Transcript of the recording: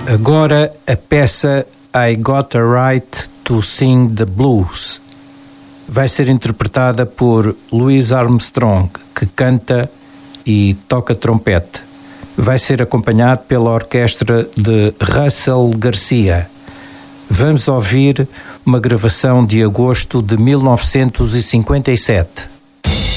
Agora a peça I Got a Right to Sing the Blues vai ser interpretada por Louis Armstrong, que canta e toca trompete. Vai ser acompanhado pela orquestra de Russell Garcia. Vamos ouvir uma gravação de agosto de 1957.